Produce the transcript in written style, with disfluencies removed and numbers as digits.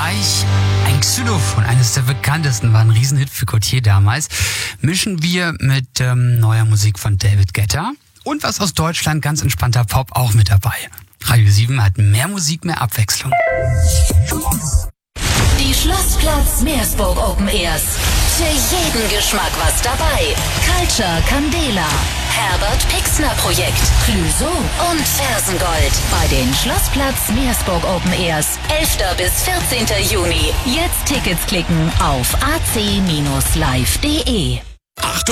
gleich ein Xylophon, eines der bekanntesten, war ein Riesenhit für Gautier damals. Mischen wir mit neuer Musik von David Guetta und was aus Deutschland, ganz entspannter Pop auch mit dabei. Radio 7 hat mehr Musik, mehr Abwechslung. Die Schlossplatz Meersburg Open Airs. Für jeden Geschmack was dabei. Culture Candela, Herbert Pixner Projekt, Clüso und Fersengold. Bei den Schlossplatz Meersburg Open Airs. 11. bis 14. Juni. Jetzt Tickets klicken auf ac-live.de. Achtung!